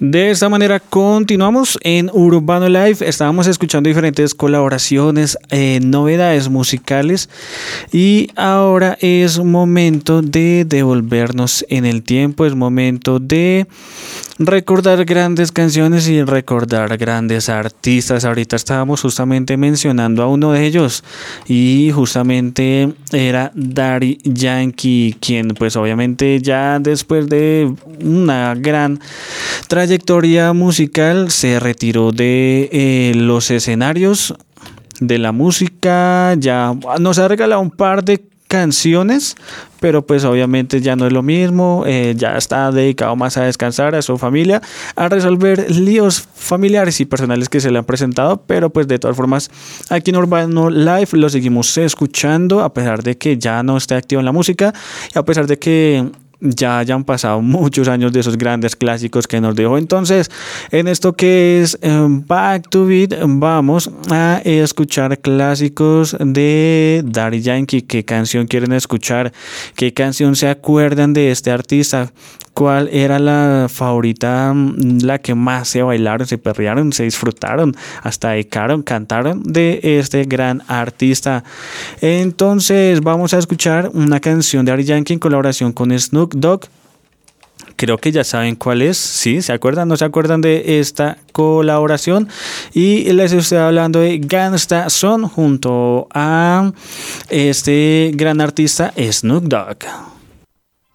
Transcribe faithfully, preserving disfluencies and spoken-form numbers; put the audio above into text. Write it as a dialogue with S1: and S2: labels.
S1: De esta manera continuamos en Urbano Live. Estábamos escuchando diferentes colaboraciones, eh, novedades musicales y ahora es momento de devolvernos en el tiempo, es momento de recordar grandes canciones y recordar grandes artistas. Ahorita estábamos justamente mencionando a uno de ellos y justamente era Daddy Yankee, quien pues obviamente ya después de una gran trayectoria musical se retiró de eh, los escenarios de la música, ya nos ha regalado un par de canciones, pero pues obviamente ya no es lo mismo, eh, ya está dedicado más a descansar, a su familia, a resolver líos familiares y personales que se le han presentado, pero pues de todas formas aquí en Urbano Live lo seguimos escuchando a pesar de que ya no esté activo en la música y a pesar de que ya hayan pasado muchos años de esos grandes clásicos que nos dejó. Entonces, en esto que es um, Back to Beat, vamos a escuchar clásicos de Daddy Yankee. ¿Qué canción quieren escuchar? ¿Qué canción se acuerdan de este artista? ¿Cuál era la favorita, la que más se bailaron, se perrearon, se disfrutaron, hasta dedicaron, cantaron de este gran artista? Entonces vamos a escuchar una canción de Daddy Yankee en colaboración con Snoop Dogg. Creo que ya saben cuál es, ¿sí? ¿Se acuerdan? ¿No se acuerdan de esta colaboración? Y les estoy hablando de Gangsta Son junto a este gran artista Snoop Dogg.